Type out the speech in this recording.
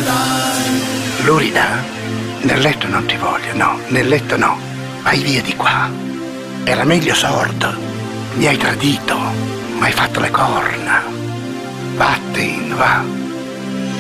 Lurida, nel letto non ti voglio, no, nel letto no. Vai via di qua. Era meglio sordo. Mi hai tradito, mi hai fatto le corna. Vattene, va.